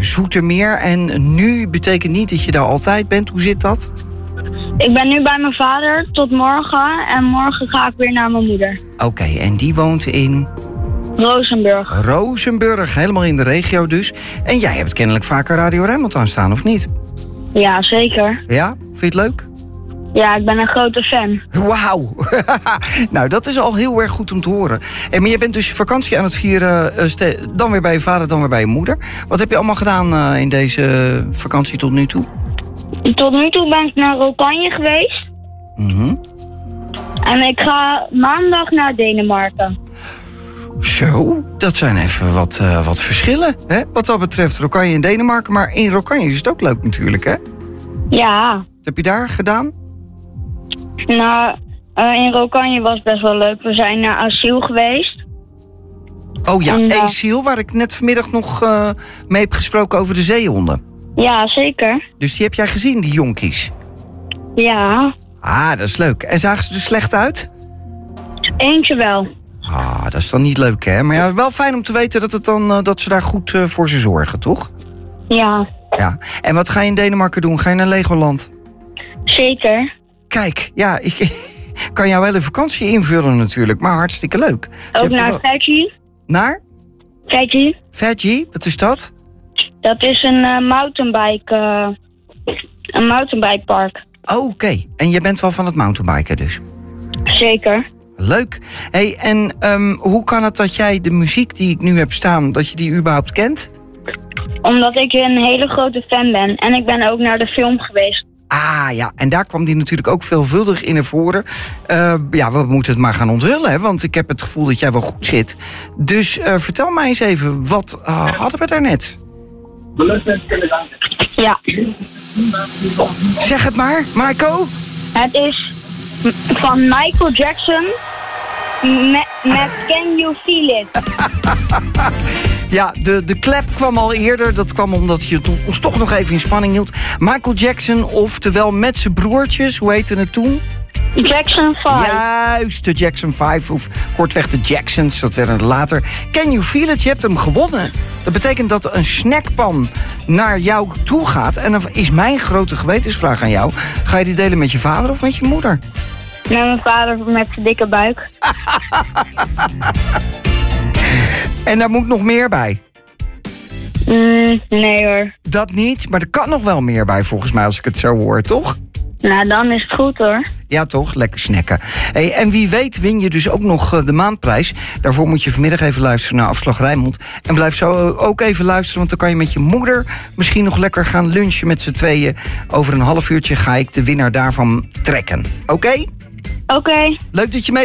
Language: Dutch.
Zoetermeer. En nu betekent niet dat je daar altijd bent. Hoe zit dat? Ik ben nu bij mijn vader tot morgen. En morgen ga ik weer naar mijn moeder. Oké, en die woont in Rozenburg. Rozenburg, helemaal in de regio dus. En jij hebt kennelijk vaker Radio Rijnmond aanstaan, of niet? Ja, zeker. Ja? Vind je het leuk? Ja, ik ben een grote fan. Wauw. Nou, dat is al heel erg goed om te horen. En maar je bent dus vakantie aan het vieren, dan weer bij je vader, dan weer bij je moeder. Wat heb je allemaal gedaan in deze vakantie tot nu toe? Tot nu toe ben ik naar Rotterdam geweest. Mhm. En ik ga maandag naar Denemarken. Zo, dat zijn even wat verschillen, hè? Wat dat betreft Rokkanje in Denemarken. Maar in Rokkanje is het ook leuk natuurlijk, hè? Ja. Wat heb je daar gedaan? Nou, in Rokkanje was best wel leuk. We zijn naar asiel geweest. Oh ja, En, Esiel, waar ik net vanmiddag nog mee heb gesproken over de zeehonden. Ja, zeker. Dus die heb jij gezien, die jonkies? Ja. Ah, dat is leuk. En zagen ze er slecht uit? Eentje wel. Ah, dat is dan niet leuk, hè? Maar ja, wel fijn om te weten dat ze daar goed voor ze zorgen, toch? Ja. Ja. En wat ga je in Denemarken doen? Ga je naar Legoland? Zeker. Kijk, ja, ik kan jou wel een vakantie invullen natuurlijk, maar hartstikke leuk. Dus Ook naar Fiji. Naar? Fiji. Fiji, wat is dat? Dat is een mountainbikepark. Oh, oké. En je bent wel van het mountainbiken dus? Zeker. Leuk. Hey, en hoe kan het dat jij de muziek die ik nu heb staan, dat je die überhaupt kent? Omdat ik een hele grote fan ben. En ik ben ook naar de film geweest. Ah ja, en daar kwam die natuurlijk ook veelvuldig in naar voren. Ja, we moeten het maar gaan onthullen, hè, want ik heb het gevoel dat jij wel goed zit. Dus vertel mij eens even, wat hadden we daarnet? Ja. Zeg het maar, Marco. Het is van Michael Jackson met Can You Feel It? Ja, de klep kwam al eerder. Dat kwam omdat je ons toch nog even in spanning hield. Michael Jackson, oftewel met zijn broertjes, hoe heette het toen? Jackson 5. Juist, de Jackson 5, of kortweg de Jacksons, dat werden later. Can You Feel It? Je hebt hem gewonnen. Dat betekent dat een snackpan naar jou toe gaat. En dan is mijn grote gewetensvraag aan jou. Ga je die delen met je vader of met je moeder? Met mijn vader met zijn dikke buik. En daar moet nog meer bij. Nee hoor. Dat niet, maar er kan nog wel meer bij volgens mij als ik het zo hoor, toch? Nou, dan is het goed hoor. Ja, toch? Lekker snacken. Hey, en wie weet win je dus ook nog de maandprijs. Daarvoor moet je vanmiddag even luisteren naar Afslag Rijnmond. En blijf zo ook even luisteren, want dan kan je met je moeder misschien nog lekker gaan lunchen met z'n tweeën. Over een half uurtje ga ik de winnaar daarvan trekken. Oké? Oké. Leuk dat je mee